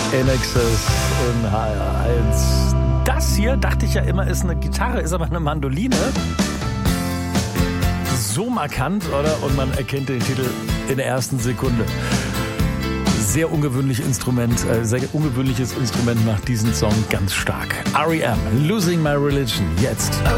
INXS in HR1. Das hier, dachte ich ja immer, ist eine Gitarre, ist aber eine Mandoline. So markant, oder? Und man erkennt den Titel in der ersten Sekunde. Sehr ungewöhnliches Instrument nach diesem Song, ganz stark. R.E.M. Losing My Religion, jetzt.